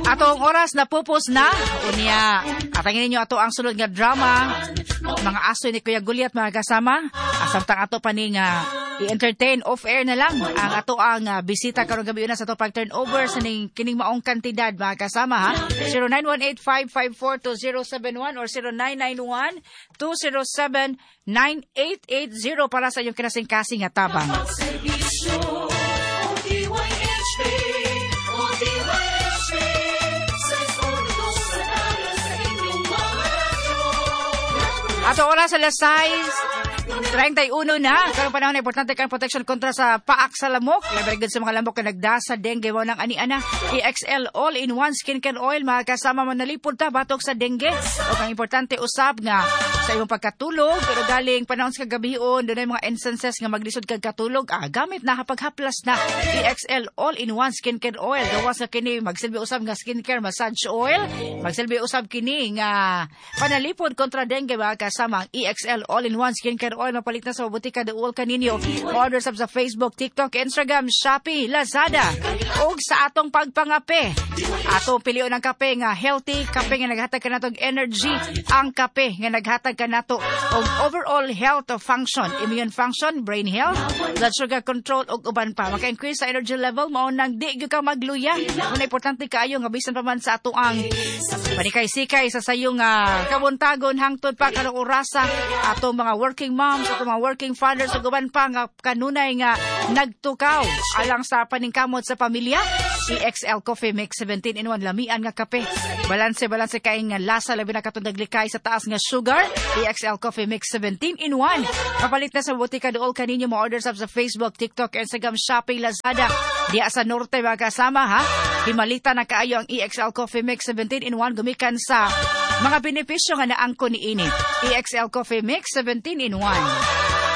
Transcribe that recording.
Atong oras na pupos na. Unya, atangin ninyo ato ang sulod nga drama. Mga aso ni Kuya Guliat mga kasama. Asamtang ato pa ni nga i-entertain off-air na lang ang ato ang bisita karong gabi una sa ato pag-turnover sa kining maong kantidad mga kasama ha. 0918-554-2071 or 0991-207-9880 para sa inyong kinasing-kasing nga tabang. Ato oras alas 6:31 na. Karong panahon na importante kang protection kontra sa paak sa lamok. Very good sa mga lamok na nagdasa dengue mo ng ani-ana. EXL All-in-One Skincare Oil mga kasama manalipod ta batok sa dengue. O kang importante usab nga sa imong pagkatulog pero galing panahon sa kagabion doon ay mga instances nga maglisod kag katulog. Gamit na hapaghaplas na EXL All-in-One Skincare Oil. Gawas sa kini magsilbi usab nga skincare massage oil. Magsilbi usab kini nga panalipod kontra dengue mga kasama ang EXL All-in-One Skincare Oil mapalit na sa butika duol kaninyo. Order sa Facebook, TikTok, Instagram, Shopee, Lazada. Og sa atong pagpangape. Atong pilion ng kape nga healthy, kape nga naghatag kanatog energy, ang kape nga naghatag kanato og overall health of function, immune function, brain health, blood sugar control og uban pa. Maka-increase sa energy level mao nang di gyud ka magluya. Una importante kaayo nga bisan pa man sa ato ang panikay-sikay sa sayong kabuntagon hangtod pa karong orasa atong mga working moms, atong mga working fathers ug uban pa nga kanunay nga nagtukaw alang sa paningkamot sa pamilya. EXL Coffee Mix 17-in-1 lamian nga kape. Balanse kay nga lasa labi na katong daglikay sa taas nga sugar. EXL Coffee Mix 17-in-1. Mapalit na sa butika duol kaninyo mo order sa Facebook, TikTok, Instagram, Shopee, Lazada. Diya sa norte mga kasama ha. Himalita na kaayo ang EXL Coffee Mix 17-in-1 gumikan sa mga benepisyo nga naangko ni ini. EXL Coffee Mix 17-in-1.